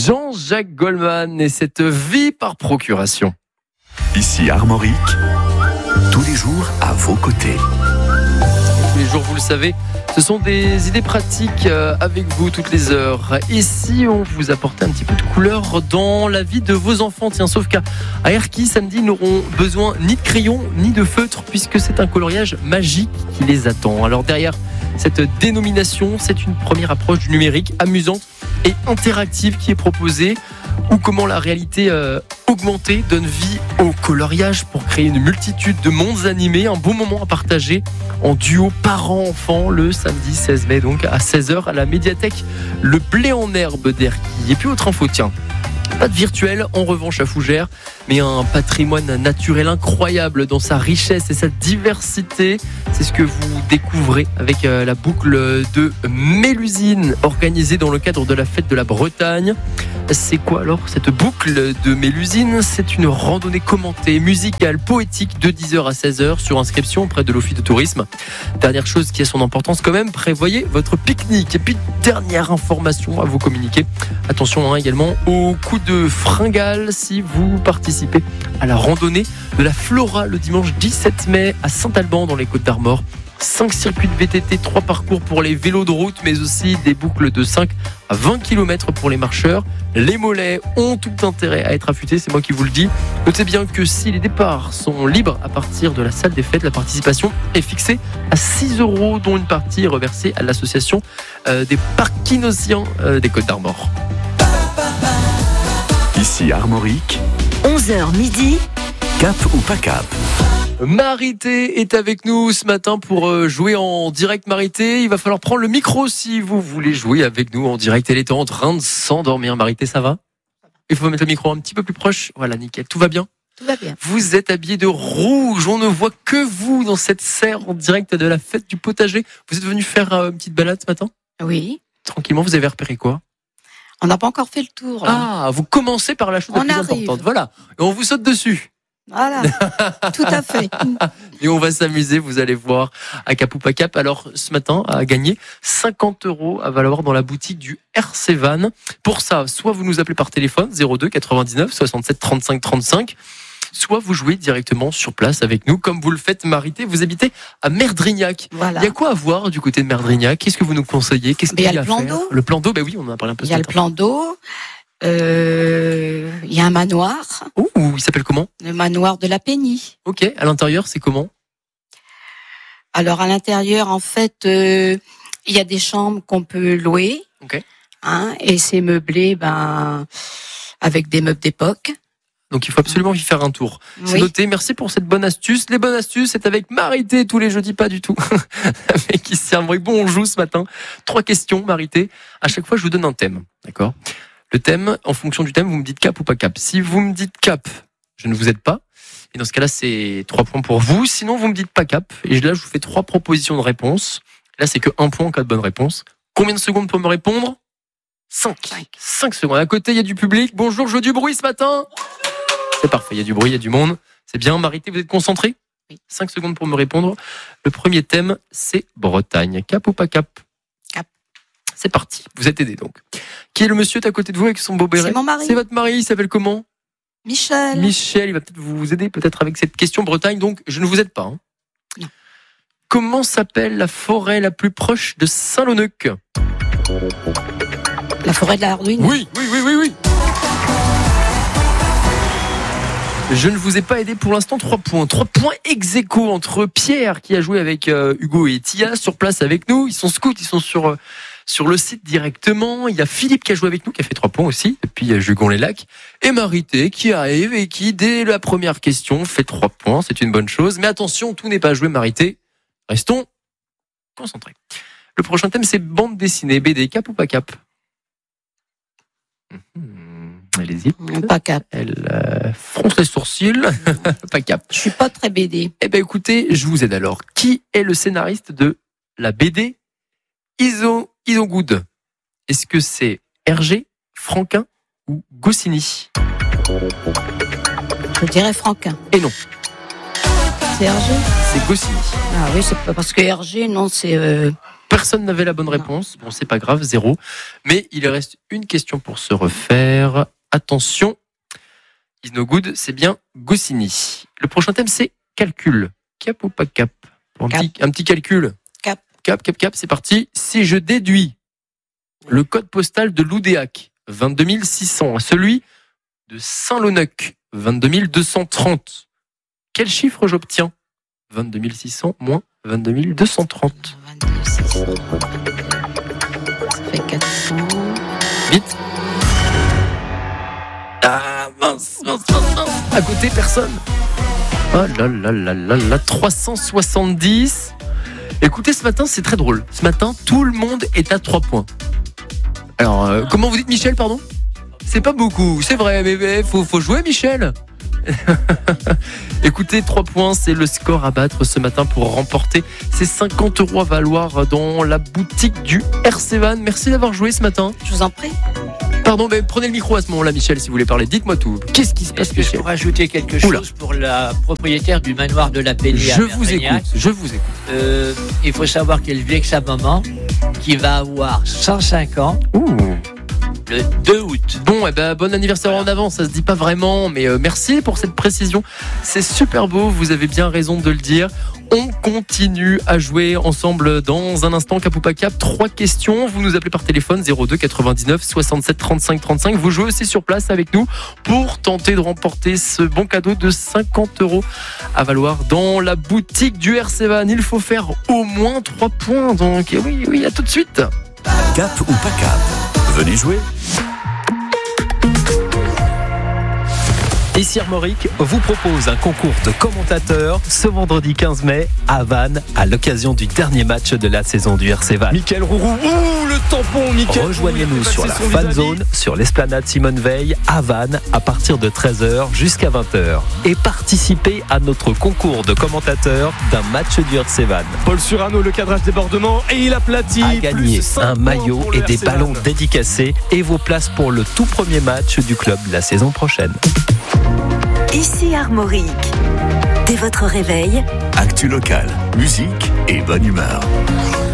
Jean-Jacques Goldman et cette vie par procuration. Ici Armorique, tous les jours à vos côtés. Tous les jours, vous le savez, ce sont des idées pratiques avec vous toutes les heures. Et si on vous apportait un petit peu de couleur dans la vie de vos enfants? Tiens, sauf qu'à Erquy, samedi, ils n'auront besoin ni de crayon ni de feutre puisque c'est un coloriage magique qui les attend. Alors derrière cette dénomination, c'est une première approche du numérique amusante et interactive qui est proposée, ou comment la réalité augmentée donne vie au coloriage pour créer une multitude de mondes animés, un beau moment à partager en duo parents-enfants le samedi 16 mai donc à 16h à la médiathèque Le Blé en Herbe d'Erquy. Et puis autre info, tiens, pas de virtuel en revanche à Fougères, mais un patrimoine naturel incroyable dans sa richesse et sa diversité. C'est ce que vous découvrez avec la boucle de Mélusine organisée dans le cadre de la fête de la Bretagne. C'est quoi alors cette boucle de Mélusine? C'est une randonnée commentée, musicale, poétique de 10h à 16h sur inscription auprès de l'Office de tourisme. Dernière chose qui a son importance quand même, prévoyez votre pique-nique. Et puis dernière information à vous communiquer. Attention également au coup de fringale si vous participez à la randonnée de la Flora le dimanche 17 mai à Saint-Alban dans les Côtes-d'Armor. 5 circuits de VTT, 3 parcours pour les vélos de route, mais aussi des boucles de 5 à 20 km pour les marcheurs. Les mollets ont tout intérêt à être affûtés, c'est moi qui vous le dis. Notez bien que si les départs sont libres à partir de la salle des fêtes, la participation est fixée à 6 €, dont une partie est reversée à l'association des Parkinosiens des Côtes-d'Armor. Ici Armorique, 11h midi, cap ou pas cap? Marité est avec nous ce matin pour jouer en direct. Marité, il va falloir prendre le micro si vous voulez jouer avec nous en direct. Elle était en train de s'endormir. Marité, ça va? Il faut mettre le micro un petit peu plus proche. Voilà, nickel. Tout va bien? tout va bien. Vous êtes habillé de rouge. On ne voit que vous dans cette serre en direct de la fête du potager. Vous êtes venu faire une petite balade ce matin? Oui. Tranquillement, vous avez repéré quoi? On n'a pas encore fait le tour. Là. Ah, vous commencez par la chose la plus importante. Voilà. Et on vous saute dessus. Voilà, tout à fait. Et on va s'amuser, vous allez voir, à Cap ou pas Cap. Alors, ce matin, à gagner 50 € à valoir dans la boutique du RC Van. Pour ça, soit vous nous appelez par téléphone, 02 99 67 35 35, soit vous jouez directement sur place avec nous, comme vous le faites, Marité. Vous habitez à Merdrignac. Voilà. Il y a quoi à voir du côté de Merdrignac? Qu'est-ce que vous nous conseillez? Qu'est-ce qu'il y a à faire? Le plan d'eau, ben oui, on en a parlé un peu. Il y a le plan d'eau. Il y a un manoir. Oh, il s'appelle comment? Le manoir de la Pénie. Ok, à l'intérieur, c'est comment? Alors, à l'intérieur, en fait, il y a des chambres qu'on peut louer. Ok. Et c'est meublé, avec des meubles d'époque. Donc il faut absolument y faire un tour. C'est Oui. noté, merci pour cette bonne astuce. Les bonnes astuces, c'est avec Marité tous les jeudis, pas du tout. Avec ici Armorique. Bon, on joue ce matin. 3 questions, Marité. À chaque fois, je vous donne un thème. D'accord? Le thème, en fonction du thème, vous me dites cap ou pas cap. Si vous me dites cap, je ne vous aide pas. Et dans ce cas-là, c'est 3 points pour vous. Sinon, vous me dites pas cap. Et là, je vous fais 3 propositions de réponse. Là, c'est que 1 point en cas de bonne réponse. Combien de secondes pour me répondre? 5 secondes. À côté, il y a du public. Bonjour, je veux du bruit ce matin. C'est parfait, il y a du bruit, il y a du monde. C'est bien, Marité, vous êtes concentrée? Oui. 5 secondes pour me répondre. Le premier thème, c'est Bretagne. Cap ou pas cap? Cap. C'est parti, vous êtes aidé donc. Qui est le monsieur à côté de vous avec son beau béret? C'est mon mari. C'est votre mari, il s'appelle comment? Michel. Michel, il va peut-être vous aider peut-être avec cette question Bretagne, donc je ne vous aide pas. Hein. Non. Comment s'appelle la forêt la plus proche de Saint-Loneuc? La forêt de la Ardouine. Oui. Je ne vous ai pas aidé pour l'instant. 3 points. 3 points ex aequo entre Pierre qui a joué avec Hugo et Tia sur place avec nous. Ils sont scouts, ils sont sur le site directement. Il y a Philippe qui a joué avec nous, qui a fait 3 points aussi. Et puis il y a Jugon-les-Lacs. Et Marité qui arrive et qui, dès la première question, fait 3 points. C'est une bonne chose. Mais attention, tout n'est pas joué, Marité. Restons concentrés. Le prochain thème, c'est bande dessinée, BD. Cap ou pas cap? Allez-y. Pas cap. Elle fronce les sourcils. Pas cap. Je suis pas très BD. Eh ben écoutez, je vous aide alors. Qui est le scénariste de la BD Iso Good? Est-ce que c'est Hergé, Franquin ou Goscinny? Je dirais Franquin. Et non, C'est Hergé? c'est Goscinny. Ah oui, c'est pas parce que Hergé, non, c'est Personne n'avait la bonne réponse. Bon, c'est pas grave, 0. Mais il reste une question pour se refaire. Attention, Is No Good, c'est bien Goscinny. Le prochain thème, c'est calcul. Cap ou pas cap? Pour un petit calcul. Cap. Cap, c'est parti. Si je déduis le code postal de Loudéac, 22 600, à celui de Saint-Loneuc, 22 230, quel chiffre j'obtiens? 22 600 moins 22 230. 22 600. Ça fait 400. Vite. Ah, mince. À côté, personne. Oh là, 370. Écoutez, ce matin, c'est très drôle. Ce matin, tout le monde est à 3 points. Alors, comment vous dites, Michel, pardon? C'est pas beaucoup, c'est vrai, mais faut jouer, Michel. Écoutez, 3 points, c'est le score à battre ce matin pour remporter ces 50 € à valoir dans la boutique du RC Van. Merci d'avoir joué ce matin. Je vous en prie. Pardon, mais prenez le micro à ce moment-là, Michel, si vous voulez parler. Dites-moi tout. Qu'est-ce qui se passe, Est-ce que je Michel? peux rajouter quelque chose pour la propriétaire du manoir de la Pelée à Je vous Mervignac? écoute. Il faut savoir qu'elle vit avec sa maman, qui va avoir 105 ans. Ouh. Le 2 août. Bon, bon anniversaire en avant, ça se dit pas vraiment, mais merci pour cette précision. C'est super beau, vous avez bien raison de le dire. On continue à jouer ensemble dans un instant, Cap ou pas Cap. 3 questions, vous nous appelez par téléphone 02 99 67 35 35. Vous jouez aussi sur place avec nous pour tenter de remporter ce bon cadeau de 50 € à valoir dans la boutique du RC Van. Il faut faire au moins 3 points, donc oui, à tout de suite. Cap ou pas cap? Venez jouer. Ici Armorique vous propose un concours de commentateurs ce vendredi 15 mai à Vannes à l'occasion du dernier match de la saison du RC Vannes. Mickaël Rourou, le tampon, Mickaël. Rejoignez-nous sur la fan zone, sur l'esplanade Simone Veil à Vannes à partir de 13h jusqu'à 20h et participez à notre concours de commentateurs d'un match du RC Vannes. Paul Surano, le cadrage débordement et il aplatit. À gagner un maillot et des ballons dédicacés et vos places pour le tout premier match du club de la saison prochaine. Ici Armorique. Dès votre réveil, Actu locale, musique et bonne humeur.